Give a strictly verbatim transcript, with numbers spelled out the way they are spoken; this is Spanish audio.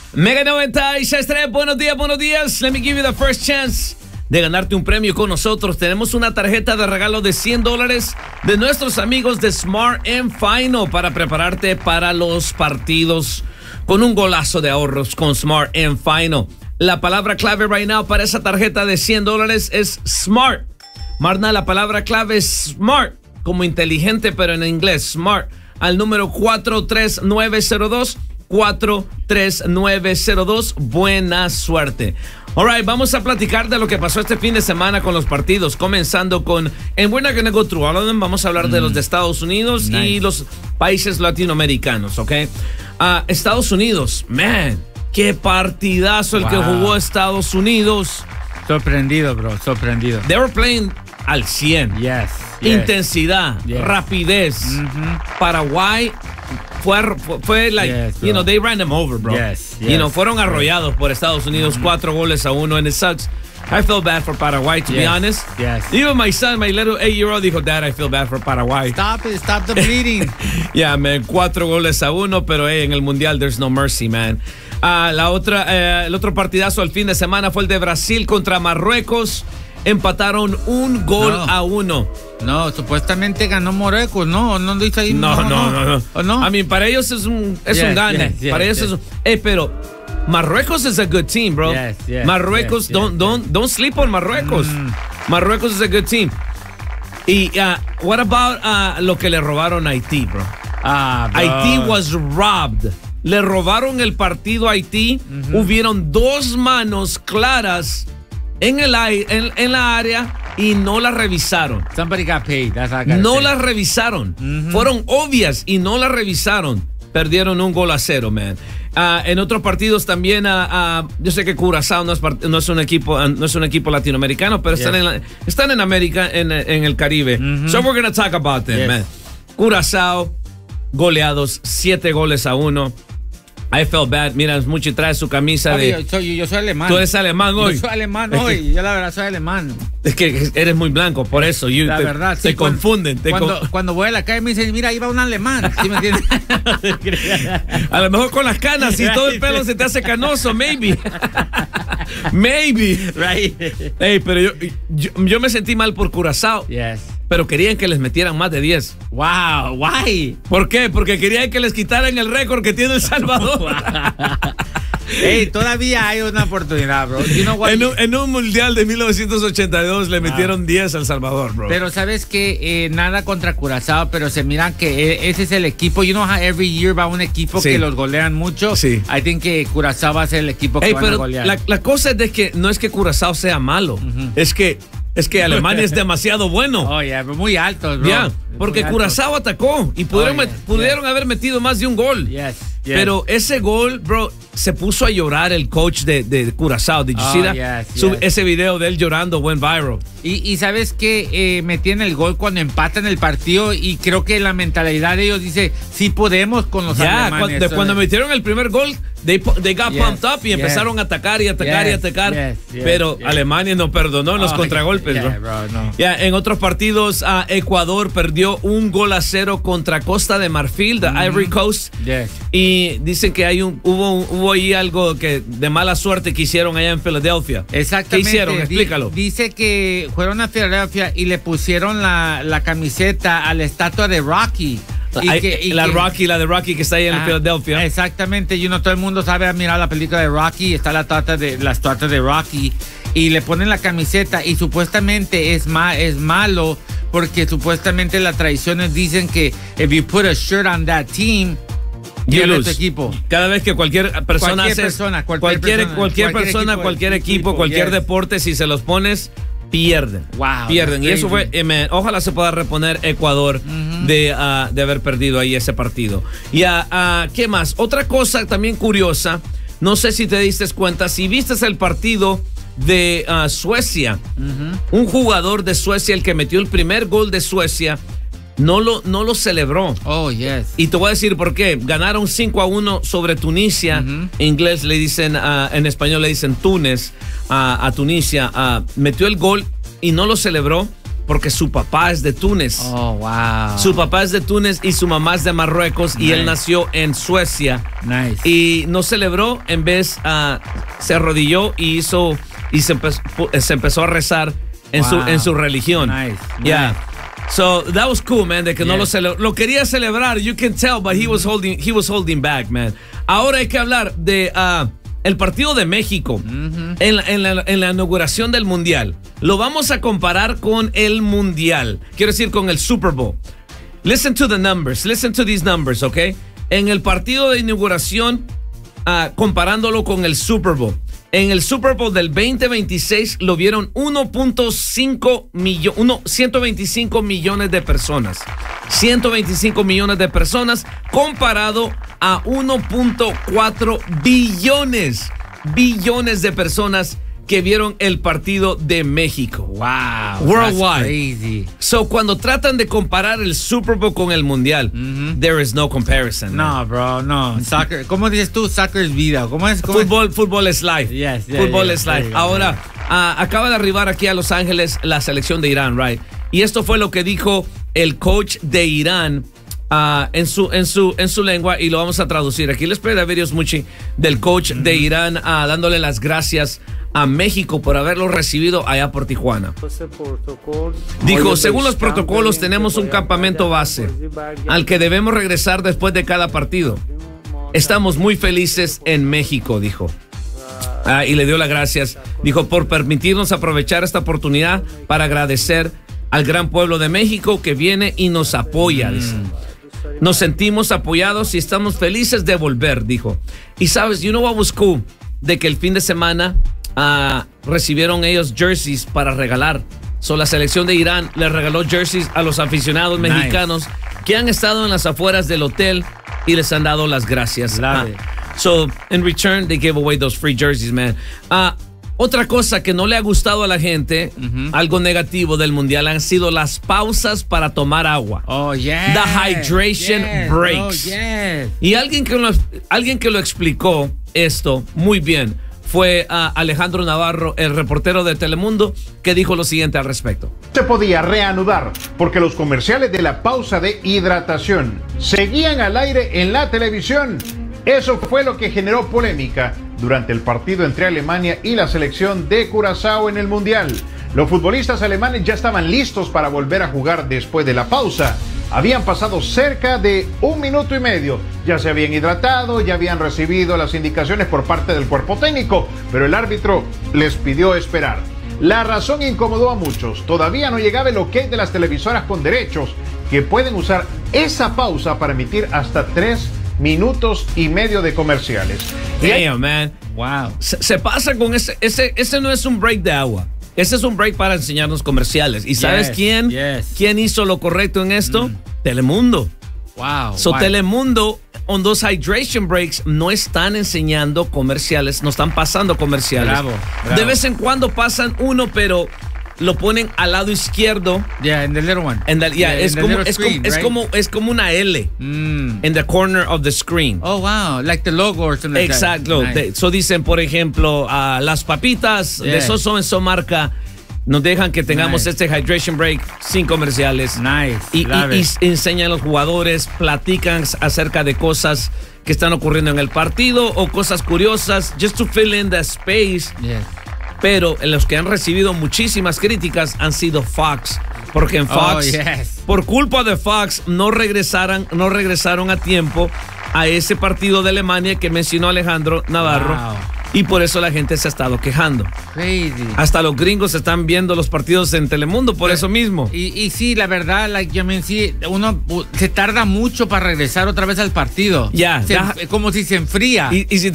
Mega noventa y seis tres, buenos días, buenos días. Let me give you the first chance de ganarte un premio con nosotros. Tenemos una tarjeta de regalo de cien dólares de nuestros amigos de Smart and Final para prepararte para los partidos con un golazo de ahorros con Smart and Final. La palabra clave right now para esa tarjeta de cien dólares es SMART. Marna, la palabra clave es SMART, como inteligente, pero en inglés, SMART, al número cuatro tres nueve cero dos. cuatro tres nueve cero dos. Buena suerte. All right, vamos a platicar de lo que pasó este fin de semana con los partidos, comenzando con, and we're not going to go through all of them, vamos a hablar mm. de los de Estados Unidos nice. y los países latinoamericanos, ¿ok? Uh, Estados Unidos, man, qué partidazo el wow. que jugó Estados Unidos. Sorprendido, bro, sorprendido. They were playing al cien. Yes. yes. Intensidad, yes. rapidez. Mm-hmm. Paraguay fue, fue, fue like, yes, you know, they ran them over, bro. Yes, yes. You know, fueron arrollados por Estados Unidos, mm-hmm. cuatro goles a uno, and it sucks. I feel bad for Paraguay, to yes, be honest. Yes. Even my son, my little eight-year-old, dijo, Dad, I feel bad for Paraguay. Stop it, stop the bleeding. Yeah, man, cuatro goles a uno, pero hey, en el Mundial, there's no mercy, man. Uh, la otra, uh, el otro partidazo al fin de semana fue el de Brasil contra Marruecos. Empataron un gol no. a uno. No, supuestamente ganó Marruecos, ¿no? ¿No dice ahí? No, no, no. no, no. no? I mean, para ellos es un, es yes, un gane. Yes, yes, para ellos yes. es un... Eh, pero Marruecos is a good team, bro. Yes, yes, Marruecos, yes, don't, yes, don't, yes. don't sleep on Marruecos. Mm. Marruecos is a good team. Y, uh, what about uh, lo que le robaron a Haití, bro? Ah, bro. Haití was robbed. Le robaron el partido a Haití. Mm-hmm. Hubieron dos manos claras en, el, en, en la área y no las revisaron. Somebody got paid. That's all I gotta no say. las revisaron. Mm-hmm. Fueron obvias y no las revisaron. Perdieron un gol a cero, man. Uh, en otros partidos también, uh, uh, yo sé que Curazao no es, no es un equipo, uh, no es un equipo latinoamericano, pero yes. están en la, están en América, en, en el Caribe. Mm-hmm. So we're gonna talk about them, yes. man. Curazao, goleados, siete goles a uno. I felt bad. Mira, Muchi trae su camisa Oye, de... Yo soy, yo soy alemán. Tú eres alemán hoy. Yo soy alemán hoy. Yo la verdad soy alemán. Es que eres muy blanco, por eso. You, la te, verdad, te sí, confunden. Te cuando, con... cuando voy a la calle me dicen, mira, ahí va un alemán. ¿Sí me entiendes? A lo mejor con las canas y todo el pelo se te hace canoso, maybe. Maybe. Right. Hey, pero yo, yo, yo me sentí mal por Curazao. Yes. Pero querían que les metieran más de diez. Wow, why? ¿Por qué? Porque querían que les quitaran el récord que tiene El Salvador. Hey, todavía hay una oportunidad, bro. You know what? En, un, en un mundial de mil novecientos ochenta y dos le metieron wow. diez a El Salvador, bro. Pero sabes que eh, nada contra Curazao, pero se miran que eh, ese es el equipo. You know how every year va un equipo sí. que los golean mucho. Sí. I think que Curazao va a ser el equipo hey, que van pero a golear. La, la cosa es de que no es que Curazao sea malo, uh-huh. es que Es que Alemania es demasiado bueno. Oh, yeah, muy altos, bro. Yeah, porque Curazao atacó y pudieron, oh, yeah, pudieron yeah. haber metido más de un gol. Yes, yes. Pero ese gol, bro, se puso a llorar el coach de, de Curazao. Did you oh, see that? Yes, Su, yes. Ese video de él llorando went viral. Y, y sabes que eh, metían el gol cuando empatan el partido y creo que la mentalidad de ellos dice, sí podemos con los yeah, alemanes. Cuando, cuando metieron el primer gol, they, they got yes, pumped up y yes. empezaron a atacar y atacar yes, y atacar. Yes, yes, pero yes. Alemania no perdonó en los oh, contragolpes, yeah, bro. bro no. Yeah, en otros partidos, uh, Ecuador perdió un gol a cero contra Costa de Marfil, de mm-hmm. Ivory Coast. Yes. Y dicen que hay un, hubo, hubo ahí algo que de mala suerte que hicieron allá en Filadelfia. Exactamente. ¿Qué hicieron? Explícalo. D- dice que fueron a Filadelfia y le pusieron la, la camiseta a la estatua de Rocky. Y Hay, que, y la que, Rocky, la de Rocky que está ahí en ah, Filadelfia. Exactamente, y you know, todo el mundo sabe mirar la película de Rocky, está la estatua de la estatua de Rocky y le ponen la camiseta y supuestamente es ma, es malo porque supuestamente las tradiciones dicen que if you put a shirt on that team you tu equipo. Cada vez que cualquier persona cualquier hace persona, cualquier, cualquier, persona, cualquier, cualquier persona, equipo, cualquier equipo, equipo cualquier yes. deporte, si se los pones, pierden. Wow, pierden. Y eso fue, eh, man, ojalá se pueda reponer Ecuador uh-huh. de, uh, de haber perdido ahí ese partido. Y uh, uh, ¿qué más? Otra cosa también curiosa, no sé si te diste cuenta, si viste el partido de uh, Suecia, uh-huh. un jugador de Suecia, el que metió el primer gol de Suecia, no lo, no lo celebró. Oh, yes. Y te voy a decir por qué. Ganaron cinco a uno sobre Tunisia. Uh-huh. En inglés le dicen, uh, en español le dicen Túnez uh, a Tunisia. Uh, metió el gol y no lo celebró porque su papá es de Túnez. Oh, wow. Su papá es de Túnez y su mamá es de Marruecos, nice. Y él nació en Suecia. Nice. Y no celebró, en vez uh, se arrodilló y hizo y se empezó, se empezó a rezar en, wow. su, en su religión. Nice. Yeah. Nice. So that was cool, man, de que yeah. no lo celebró. Lo quería celebrar, you can tell, but he was holding, he was holding back, man. Ahora hay que hablar de uh, el partido de México mm-hmm. en, la, en, la, en la inauguración del Mundial. Lo vamos a comparar con el Mundial. Quiero decir, con el Super Bowl. Listen to the numbers. Listen to these numbers, ¿ok? En el partido de inauguración, uh, comparándolo con el Super Bowl. En el Super Bowl del veinte veintiséis lo vieron uno punto cinco millones, ciento veinticinco millones de personas. ciento veinticinco millones de personas comparado a uno punto cuatro billones, billones de personas que vieron el partido de México. Wow. Worldwide. Crazy. So, cuando tratan de comparar el Super Bowl con el Mundial, mm-hmm. there is no comparison. No, man. Bro, no. Soccer, ¿cómo dices tú? Soccer es vida. ¿Cómo es? ¿Cómo fútbol, es? Fútbol es life. Yes, yeah, fútbol yeah, es life. yeah, Ahora, yeah. Uh, acaba de arribar aquí a Los Ángeles la selección de Irán, right? Y esto fue lo que dijo el coach de Irán uh, en, su, en, su, en su lengua, y lo vamos a traducir. Aquí les pido videos mucho del coach mm-hmm. de Irán uh, dándole las gracias a México por haberlo recibido allá por Tijuana. Dijo, según los protocolos tenemos un campamento base al que debemos regresar después de cada partido. Estamos muy felices en México, dijo. Ah, y le dio las gracias, dijo, por permitirnos aprovechar esta oportunidad para agradecer al gran pueblo de México que viene y nos apoya, dice. Nos sentimos apoyados y estamos felices de volver, dijo. Y sabes, you know what was cool? De que el fin de semana Uh, recibieron ellos jerseys para regalar. So, la selección de Irán le regaló jerseys a los aficionados nice. mexicanos que han estado en las afueras del hotel y les han dado las gracias. Uh, so, in return, they gave away those free jerseys, man. Uh, otra cosa que no le ha gustado a la gente, mm-hmm. algo negativo del Mundial, han sido las pausas para tomar agua. Oh, yeah. The hydration yes, breaks. Oh, yes. Y alguien que, lo, alguien que lo explicó esto muy bien fue uh, Alejandro Navarro, el reportero de Telemundo, que dijo lo siguiente al respecto. Se podía reanudar porque los comerciales de la pausa de hidratación seguían al aire en la televisión. Eso fue lo que generó polémica durante el partido entre Alemania y la selección de Curazao en el Mundial. Los futbolistas alemanes ya estaban listos para volver a jugar después de la pausa. Habían pasado cerca de un minuto y medio. Ya se habían hidratado, ya habían recibido las indicaciones por parte del cuerpo técnico, pero el árbitro les pidió esperar. La razón incomodó a muchos. Todavía no llegaba el ok de las televisoras con derechos, que pueden usar esa pausa para emitir hasta tres minutos y medio de comerciales. Damn, man. Wow. Se, se pasa con ese, ese, ese no es un break de agua. Ese es un break para enseñarnos comerciales. ¿Y sabes yes, quién? Yes. ¿Quién hizo lo correcto en esto? Mm. Telemundo. Wow. So, wow. Telemundo, on those hydration breaks, no están enseñando comerciales, no están pasando comerciales. Bravo, bravo. De vez en cuando pasan uno, pero lo ponen al lado izquierdo. Yeah, in the little one. And the, yeah, yeah, es, como, es, screen, como, es, right? como, es como una L mm. in the corner of the screen. Oh, wow. Like the logo or something. Exacto. Like that. Nice. So dicen, por ejemplo, uh, las papitas yeah. de Soso en su marca nos dejan que tengamos nice. este hydration break sin comerciales. Nice. Y, y, y enseñan a los jugadores, platican acerca de cosas que están ocurriendo en el partido o cosas curiosas, just to fill in the space. Yeah. Pero los que han recibido muchísimas críticas han sido Fox, porque en Fox, oh, yes. por culpa de Fox, no regresaron, no regresaron a tiempo a ese partido de Alemania que mencionó Alejandro Navarro. Wow. Y por eso la gente se ha estado quejando. Crazy. Hasta los gringos están viendo los partidos en Telemundo por Pero, eso mismo. Y, y sí, la verdad, like, yo me sí, uno se tarda mucho para regresar otra vez al partido. Ya. Se, Yeah, como si se enfría. Y, y si